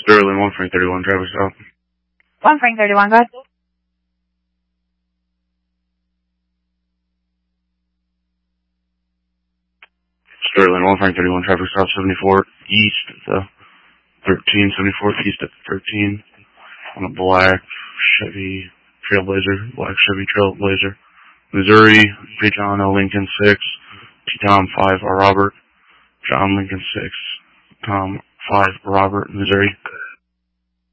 Sterling 1 Frank 31, driver stop. 1 Frank 31, go ahead. Sterling 1 Frank 31, traffic stop 74 east at the 13, 74 east at the 13 on a black Chevy Trailblazer, Missouri, P. John L. Lincoln 6, T. Tom 5, R. Robert, John Lincoln 6, Tom 5, Robert, Missouri.